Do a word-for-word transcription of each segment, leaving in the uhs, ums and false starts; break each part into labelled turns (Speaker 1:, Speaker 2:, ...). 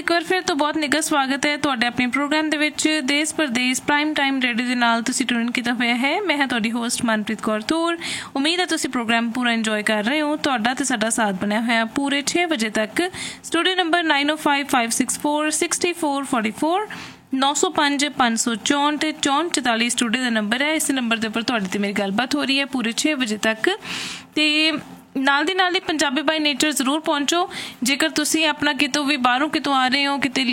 Speaker 1: एक बार फिर तो बहुत निघा स्वागत है तुहाडे अपने प्रोग्राम दे विच देश परदेश प्राइम टाइम रेडियो दे नाल तुसीं ट्यून कीता होया है। मैं हां तुहाडी होस्ट मनप्रीत कौर तूर। उम्मीद है तुसीं प्रोग्राम पूरा इंजॉय कर रहे हो। तुहाडा ते साडा साथ बनया होया पूरे छे बजे तक। स्टूडियो नंबर नाइन ओ five five six four sixty four forty four नौ सौ पाँच पाँच सौ चौंठ चौंठ चौताली स्टूडियो का नंबर है। इस नंबर के उपर तुहाडे ते मेरी गलबात हो रही है पूरे छे बजे तक। तो नाल दी नाल ही पंजाबी बाय नेचर जरूर पहुंचो। जेकर तुसीं अपना कितों भी बाहरों कितों आ रहे हो, किते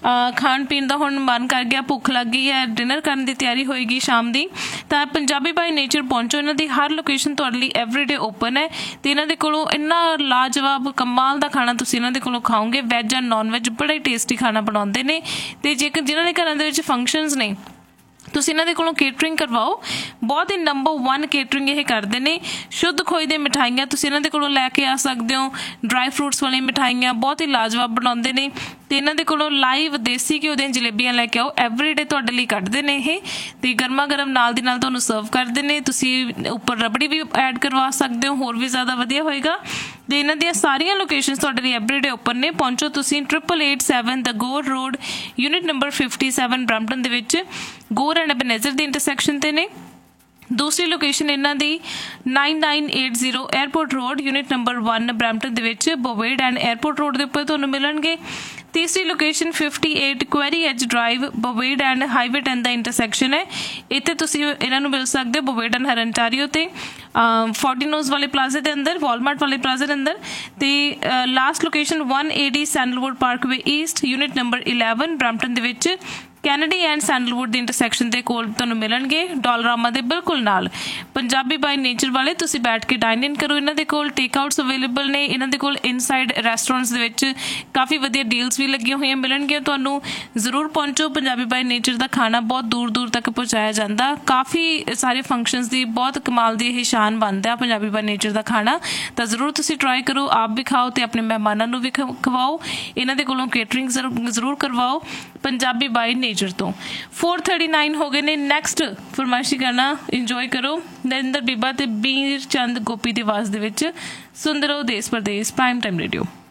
Speaker 1: खाण पीण दा हुण मन कर गया, भुख लग गई है, डिनर करने की तैयारी होएगी शाम दी, तां पंजाबी बाय नेचर पहुंचो। इन्हां दी हर लोकेशन तुहाडे लई एवरीडे ओपन है। ते इन्हां दे कोलों इन्ना लाजवाब कमाल दा खाना तुसीं इन्हां दे कोलों खाओगे। वैज एंड नॉन वैज बड़ा ही टेस्टी खाना बनाउंदे ने। ते जेकर जिन्हां दे घरां दे विच फंक्शनस ने तुसीं इन्हां दे कोलों केटरिंग करवाओ। बहुत ही नंबर वन केटरिंग ये करते हैं। शुद्ध खोई दी मिठाइयाँ तुसीं इन्हां दे कोलों लैके आ सकते हो। ड्राई फ्रूट्स वाली मिठाइयाँ बहुत ही लाजवाब बनाउंदे ने। ते इन्हां दे कोलों लाइव देसी घिओ दी जलेबियां लैके आओ। एवरीडे तुहाडे लई कढदे ने ये ते गर्मा गर्म नाल दी नाल तुहानूं सर्व करदे ने। तुसीं उपर रबड़ी भी ऐड करवा सकते हो, होर भी ज़्यादा वधिया होएगा। ते इन्हां दियां सारियां लोकेशनस तुहाडे लई एवरीडे ओपन ने। पहुंचो तुसीं ट्रिपल एट सैवन द गोर road unit number fifty seven Brampton दे विच गोर एंड एबनेज़र दी इंटरसैक्शन ते ने। दूसरी लोकेशन इन्हां दी nine nine eight zero airport road unit number one Brampton they which बोवेड and airport road के उपर तुहानूं मिलणगे। तीसरी location fifty eight query as drive बोवेड and highway ten का इंटरसैक्शन है। इत्थे तुसीं इन्हां नूं मिल सकदे हो बोवेड एंड हरनटारियो ते फोर्टिनोज वाले प्लाजे के अंदर, वॉलमार्ट वाले प्लाजे के अंदर। ते last location one A D sandalwood Parkway east unit number eleven Brampton they which Kennedy and sandalwood the intersection के कोल तुहानूं मिलणगे डॉलरामा दे बिल्कुल नाल। पंजाबी बाय नेचर वाले तुसीं बैठ के डाइन इन करो। इन्हां दे कोल टेक आउट्स अवेलेबल ने। इन्हां दे कोल इनसाइड रैसटोरेंट्स दे विच काफ़ी वधिया डील्स भी लगियां होईयां मिलणगियां तुहानूं। जरूर पहुंचो। पंजाबी बाय नेचर का खाना बहुत दूर दूर तक पहुँचाया जाता। काफ़ी सारे फंक्शनस की बहुत कमाल की यह शान बनता पंजाबी बाय नेचर का खाना। तो जरूर तुसीं ट्राई करो, आप भी खाओ तो अपने मेहमानों नूं भी खवाओ। इन्हां दे कोलों केटरिंग जरूर करवाओ पंजाबी बाय नेचर तो। फोर थर्टी नाइन हो गए ने। नैक्सट फरमाइशी करना इंजॉय करो। नरेंद्र बीबा ते बीर चंद गोपी की आवाज़ दे विच सुंदर देश परदेश प्राइम टाइम रेडियो।